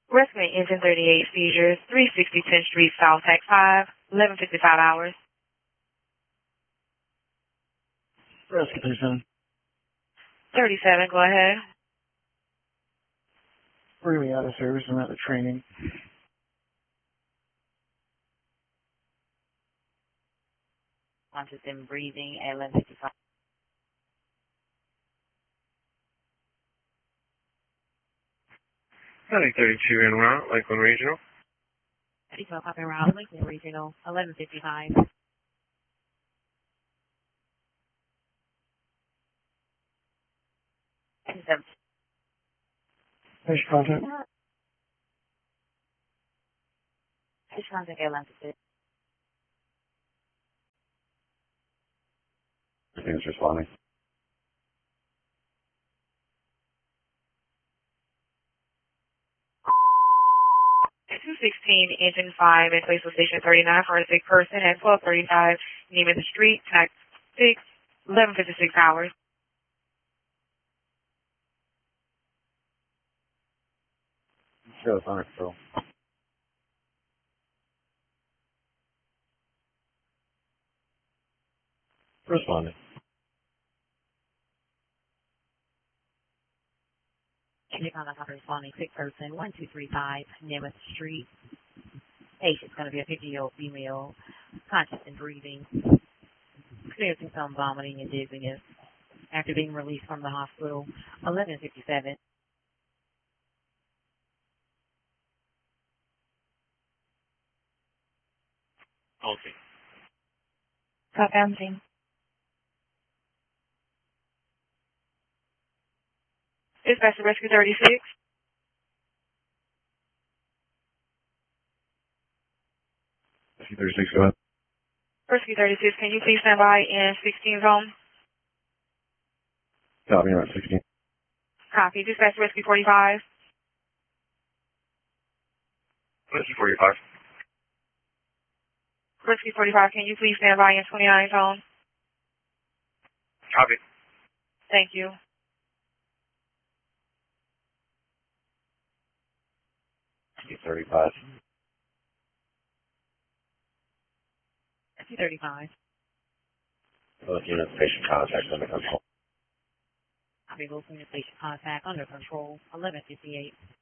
Rescuing Engine 38 seizures, 360 10th Street South, Tech 5, 11:55 hours. Rescue 37. 37, go ahead. Bring me out of service. I'm at the training. Conscious and breathing at 11:55. 32 en route, Lakeland Regional. 32 up en route, Lakeland Regional, 11:55. Patient contact. Patient contact at 11:56. Everything's responding. At 216 Engine 5 at Place Station 39 for a sick person at 12:35 Neiman Street, Tax 6, 11:56 hours. Show us on control. Responding. Check on the responding sick person, 1235 Neiman Street. Patient's going to be a 50-year-old female, conscious and breathing, experiencing some vomiting and dizziness after being released from the hospital, 11:57. Okay. Copy, empty. Dispatch to Rescue 36. Rescue 36, go ahead. Rescue 36, can you please stand by in 16 zone? Copy, you're at 16. Copy. Dispatch to Rescue 45. Rescue 45. Rescue 45, can you please stand by in 29 zone? Copy. Thank you. Rescue 35. Rescue 35. Both units, patient contact under control. Copy. Both units, patient contact under control, 11:58.